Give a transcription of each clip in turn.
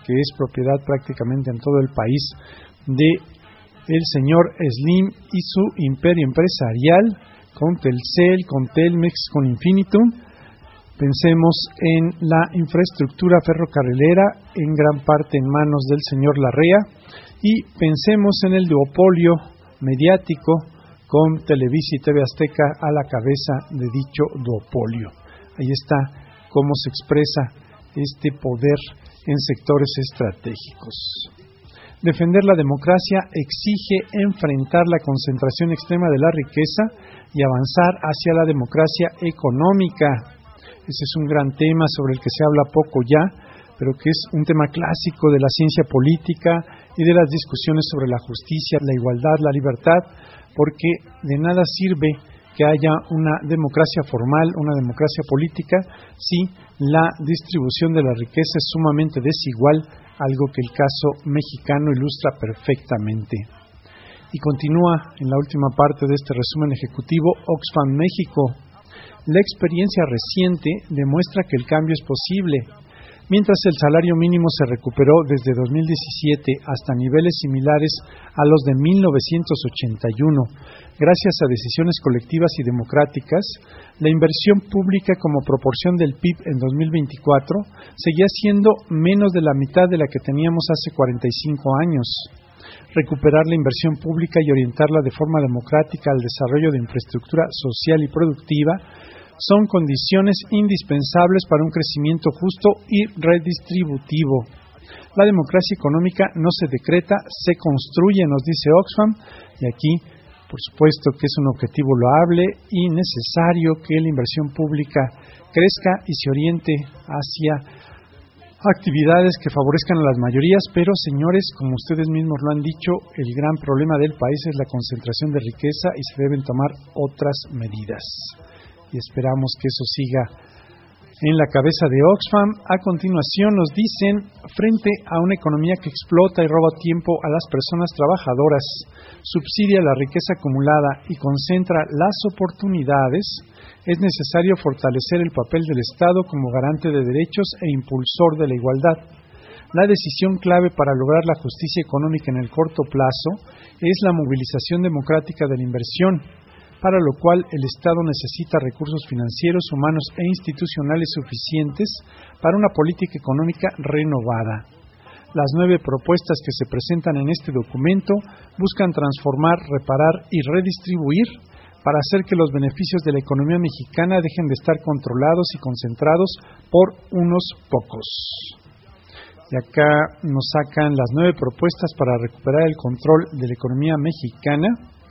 que es propiedad prácticamente en todo el país de el señor Slim y su imperio empresarial, con Telcel, con Telmex, con Infinitum. Pensemos en la infraestructura ferrocarrilera, en gran parte en manos del señor Larrea, y pensemos en el duopolio mediático con Televisa y TV Azteca a la cabeza de dicho duopolio. Ahí está cómo se expresa este poder en sectores estratégicos. Defender la democracia exige enfrentar la concentración extrema de la riqueza y avanzar hacia la democracia económica. Ese es un gran tema sobre el que se habla poco ya, pero que es un tema clásico de la ciencia política y de las discusiones sobre la justicia, la igualdad, la libertad, porque de nada sirve que haya una democracia formal, una democracia política, si la distribución de la riqueza es sumamente desigual, algo que el caso mexicano ilustra perfectamente. Y continúa en la última parte de este resumen ejecutivo Oxfam México. La experiencia reciente demuestra que el cambio es posible. Mientras el salario mínimo se recuperó desde 2017 hasta niveles similares a los de 1981, gracias a decisiones colectivas y democráticas, la inversión pública como proporción del PIB en 2024 seguía siendo menos de la mitad de la que teníamos hace 45 años. Recuperar la inversión pública y orientarla de forma democrática al desarrollo de infraestructura social y productiva son condiciones indispensables para un crecimiento justo y redistributivo. La democracia económica no se decreta, se construye, nos dice Oxfam, y aquí, por supuesto, que es un objetivo loable y necesario que la inversión pública crezca y se oriente hacia actividades que favorezcan a las mayorías, pero señores, como ustedes mismos lo han dicho, el gran problema del país es la concentración de riqueza y se deben tomar otras medidas. Y esperamos que eso siga en la cabeza de Oxfam. A continuación nos dicen, frente a una economía que explota y roba tiempo a las personas trabajadoras, subsidia la riqueza acumulada y concentra las oportunidades, es necesario fortalecer el papel del Estado como garante de derechos e impulsor de la igualdad. La decisión clave para lograr la justicia económica en el corto plazo es la movilización democrática de la inversión, para lo cual el Estado necesita recursos financieros, humanos e institucionales suficientes para una política económica renovada. Las 9 propuestas que se presentan en este documento buscan transformar, reparar y redistribuir para hacer que los beneficios de la economía mexicana dejen de estar controlados y concentrados por unos pocos. Y acá nos sacan las 9 propuestas para recuperar el control de la economía mexicana.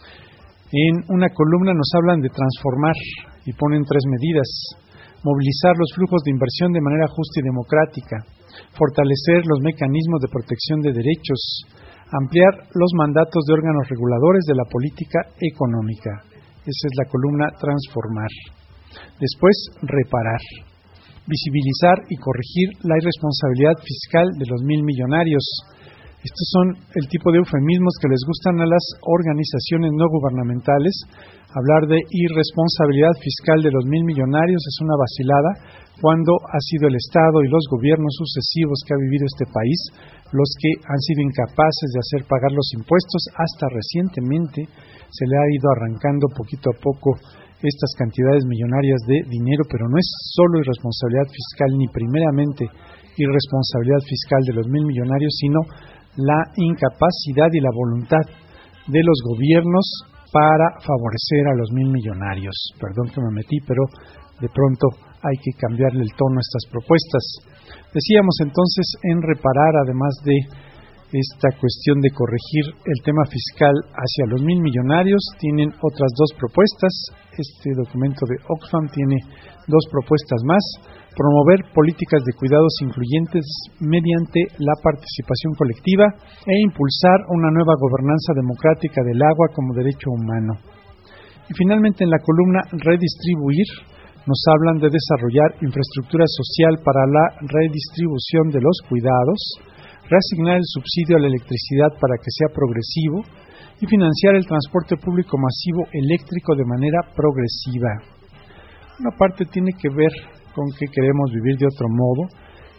En una columna nos hablan de transformar y ponen 3 medidas. Movilizar los flujos de inversión de manera justa y democrática. Fortalecer los mecanismos de protección de derechos. Ampliar los mandatos de órganos reguladores de la política económica. Esa es la columna transformar. Después, reparar. Visibilizar y corregir la irresponsabilidad fiscal de los 1,000 millonarios. Estos son el tipo de eufemismos que les gustan a las organizaciones no gubernamentales. Hablar de irresponsabilidad fiscal de los 1,000 millonarios es una vacilada cuando ha sido el Estado y los gobiernos sucesivos que ha vivido este país los que han sido incapaces de hacer pagar los impuestos. Hasta recientemente se le ha ido arrancando poquito a poco estas cantidades millonarias de dinero, pero no es solo irresponsabilidad fiscal ni primeramente irresponsabilidad fiscal de los 1,000 millonarios, sino la incapacidad y la voluntad de los gobiernos para favorecer a los 1,000 millonarios. Perdón que me metí, pero de pronto hay que cambiarle el tono a estas propuestas. Decíamos entonces en reparar, además de esta cuestión de corregir el tema fiscal hacia los 1,000 millonarios, tienen otras 2 propuestas. Este documento de Oxfam tiene 2 propuestas más. Promover políticas de cuidados incluyentes mediante la participación colectiva e impulsar una nueva gobernanza democrática del agua como derecho humano. Y finalmente en la columna redistribuir nos hablan de desarrollar infraestructura social para la redistribución de los cuidados, reasignar el subsidio a la electricidad para que sea progresivo y financiar el transporte público masivo eléctrico de manera progresiva. Una parte tiene que ver con que queremos vivir de otro modo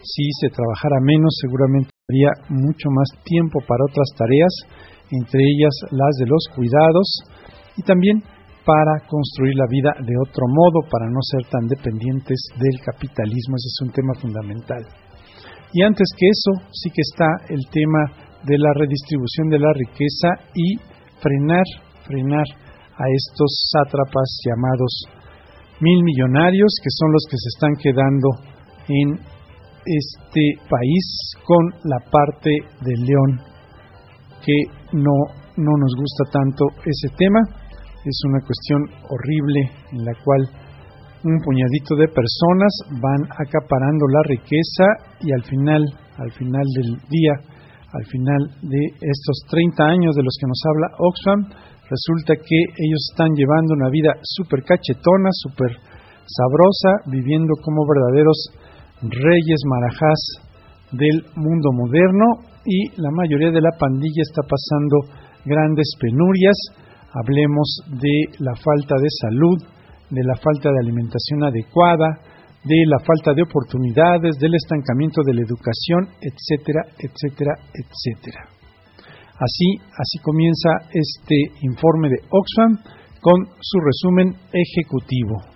Si se trabajara menos, seguramente habría mucho más tiempo para otras tareas, entre ellas las de los cuidados, y también para construir la vida de otro modo, para no ser tan dependientes del capitalismo. Ese es un tema fundamental. Y antes que eso, sí que está el tema de la redistribución de la riqueza y frenar a estos sátrapas llamados millonarios, que son los que se están quedando en este país con la parte del león, que no nos gusta tanto ese tema. Es una cuestión horrible en la cual un puñadito de personas van acaparando la riqueza y al final del día, al final de estos 30 años de los que nos habla Oxfam, resulta que ellos están llevando una vida súper cachetona, súper sabrosa, viviendo como verdaderos reyes marajás del mundo moderno, y la mayoría de la pandilla está pasando grandes penurias. Hablemos de la falta de salud, de la falta de alimentación adecuada, de la falta de oportunidades, del estancamiento de la educación, etcétera, etcétera, etcétera. Así comienza este informe de Oxfam con su resumen ejecutivo.